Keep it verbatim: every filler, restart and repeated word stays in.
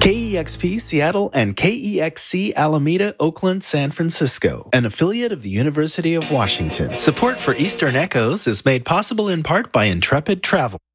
K E X P Seattle and K E X C Alameda, Oakland, San Francisco, an affiliate of the University of Washington. Support for Eastern Echoes is made possible in part by Intrepid Travel.